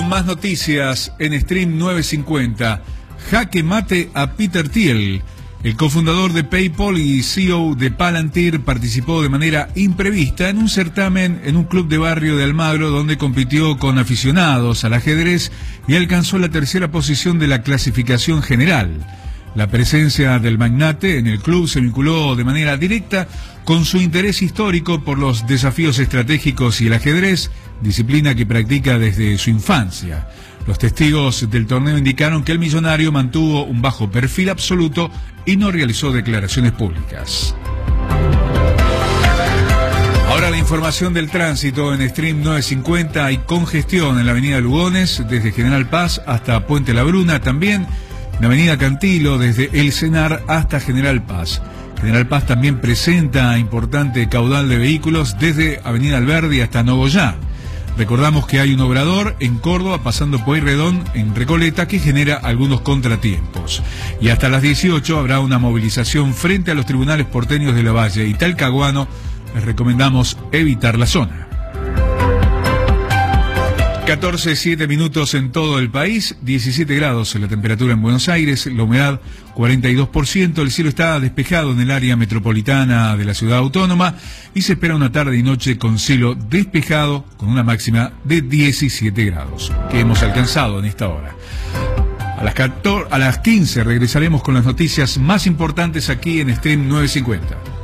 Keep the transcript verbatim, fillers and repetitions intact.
con más noticias en Stream novecientos cincuenta. Jaque mate a Peter Thiel. El cofundador de PayPal y C E O de Palantir participó de manera imprevista en un certamen en un club de barrio de Almagro, donde compitió con aficionados al ajedrez y alcanzó la tercera posición de la clasificación general. La presencia del magnate en el club se vinculó de manera directa con su interés histórico por los desafíos estratégicos y el ajedrez, disciplina que practica desde su infancia. Los testigos del torneo indicaron que el millonario mantuvo un bajo perfil absoluto y no realizó declaraciones públicas. Ahora la información del tránsito en Stream novecientos cincuenta. Hay congestión en la avenida Lugones, desde General Paz hasta Puente La Bruna. También en la avenida Cantilo, desde El Cenar hasta General Paz. General Paz también presenta importante caudal de vehículos desde Avenida Alberdi hasta Nogoyá. Recordamos que hay un obrador en Córdoba pasando Pueyrredón en Recoleta que genera algunos contratiempos. Y hasta las dieciocho habrá una movilización frente a los tribunales porteños de Lavalle y Talcahuano. Les recomendamos evitar la zona. catorce, siete minutos en todo el país, diecisiete grados en la temperatura en Buenos Aires, la humedad cuarenta y dos por ciento, el cielo está despejado en el área metropolitana de la ciudad autónoma y se espera una tarde y noche con cielo despejado con una máxima de diecisiete grados, que hemos alcanzado en esta hora. A las, catorce, a las quince regresaremos con las noticias más importantes aquí en Stream novecientos cincuenta.